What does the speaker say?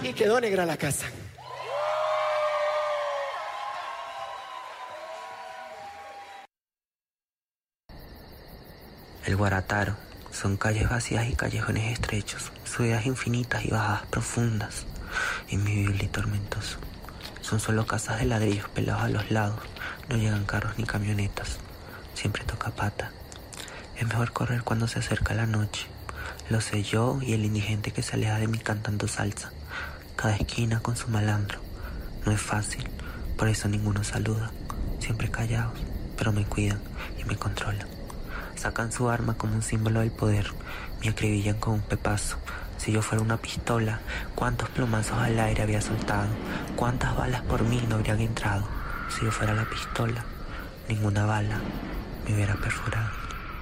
Y quedó negra la casa. El Guarataro son calles vacías y callejones estrechos, subidas infinitas y bajadas profundas, invivible y tormentoso. Son solo casas de ladrillos pelados a los lados, no llegan carros ni camionetas, siempre toca pata. Es mejor correr cuando se acerca la noche, lo sé yo y el indigente que se aleja de mí cantando salsa, cada esquina con su malandro. No es fácil, por eso ninguno saluda, siempre callados, pero me cuidan y me controlan. Sacan su arma como un símbolo del poder, me acribillan con un pepazo. Si yo fuera una pistola, ¿cuántos plomazos al aire había soltado? ¿Cuántas balas por mí no habrían entrado? Si yo fuera la pistola, ninguna bala me hubiera perforado.